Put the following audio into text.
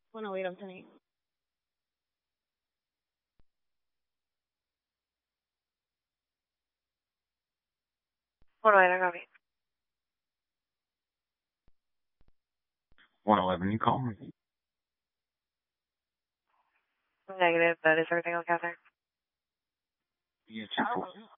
Wanna wait up tonight? Bueno, era Gaby. 111, you call me. Negative, but is everything okay out there? Yeah, 240.